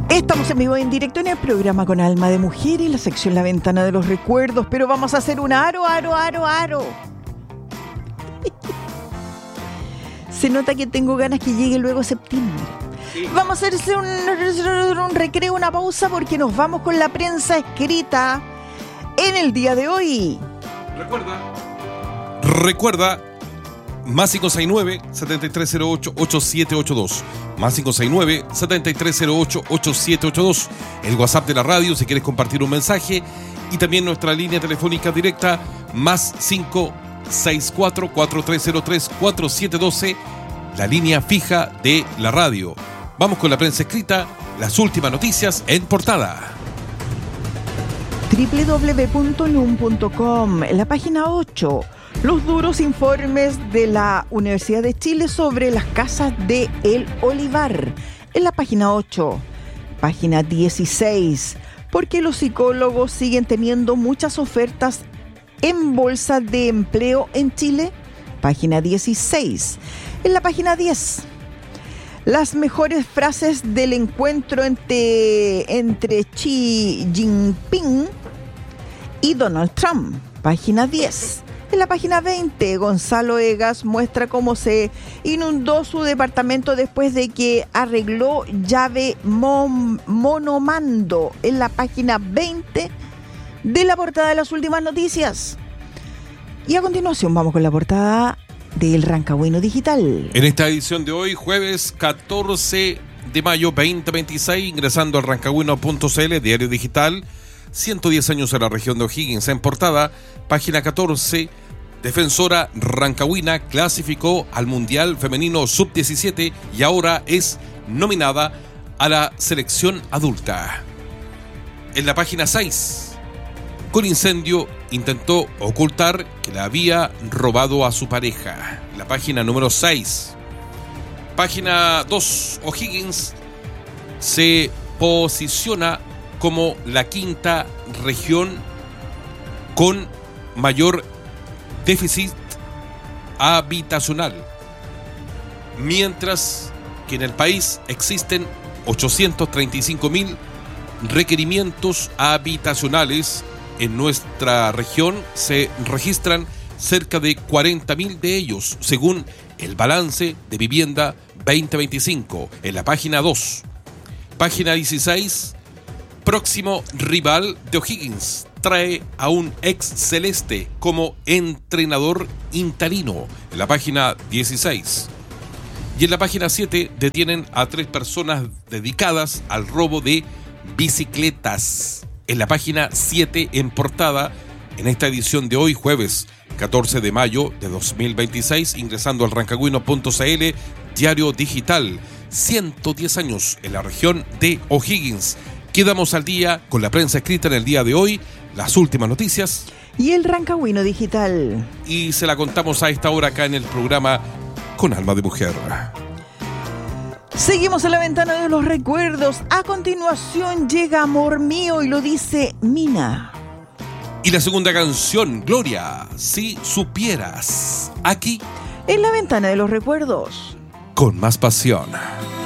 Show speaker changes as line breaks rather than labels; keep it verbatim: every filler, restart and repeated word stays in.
Estamos en vivo en directo en el programa Con Alma de Mujer y la sección La Ventana de los Recuerdos, pero vamos a hacer un aro, aro, aro, aro. Se nota que tengo ganas que llegue luego septiembre. Sí. Vamos a hacer un, un recreo, una pausa, porque nos vamos con la prensa escrita en el día de hoy.
Recuerda. Recuerda. Más cinco seis nueve, siete tres cero ocho, ocho siete ocho dos. Más cinco seis nueve, siete tres cero ocho, ocho siete ocho dos. El WhatsApp de la radio si quieres compartir un mensaje. Y también nuestra línea telefónica directa. Más cinco seis cuatro, cuatro tres cero tres, cuatro siete uno dos. La línea fija de la radio. Vamos con la prensa escrita. Las últimas noticias en portada.
doble u doble u doble u punto n u m punto com. En la página ocho. Los duros informes de la Universidad de Chile sobre las casas de El Olivar. En la página ocho. Página dieciséis. ¿Por qué los psicólogos siguen teniendo muchas ofertas en bolsa de empleo en Chile? Página dieciséis. En la página diez. Las mejores frases del encuentro entre, entre Xi Jinping y Donald Trump. Página diez. En la página veinte, Gonzalo Egas muestra cómo se inundó su departamento después de que arregló llave mon- monomando. En la página veinte de la portada de las últimas noticias. Y a continuación vamos con la portada del Rancagüino Digital.
En esta edición de hoy, jueves catorce de mayo veinte veintiséis, ingresando al rancagüino punto c l, diario digital. ciento diez años en la región de O'Higgins. En portada, página catorce, defensora rancagüina clasificó al Mundial Femenino sub diecisiete y ahora es nominada a la selección adulta. En la página seis, con incendio intentó ocultar que le había robado a su pareja. En la página número seis. Página dos, O'Higgins se posiciona como la quinta región con mayor déficit habitacional, mientras que en el país existen ochocientos treinta y cinco mil requerimientos habitacionales. En nuestra región se registran cerca de cuarenta mil de ellos, según el balance de vivienda veinte veinticinco. En la página dos. Página dieciséis. Próximo rival de O'Higgins trae a un ex celeste como entrenador interino. En la página dieciséis. Y en la página siete detienen a tres personas dedicadas al robo de bicicletas. En la página siete, en portada, en esta edición de hoy, jueves catorce de mayo de dos mil veintiséis, ingresando al rancagüino punto c l, diario digital. ciento diez años en la región de O'Higgins. Quedamos al día con la prensa escrita en el día de hoy, las últimas noticias.
Y el Rancagüino Digital.
Y se la contamos a esta hora acá en el programa Con Alma de Mujer.
Seguimos en la ventana de los recuerdos. A continuación llega Amor Mío y lo dice Mina.
Y la segunda canción, Gloria, Si Supieras. Aquí,
en la ventana de los recuerdos.
Con más pasión.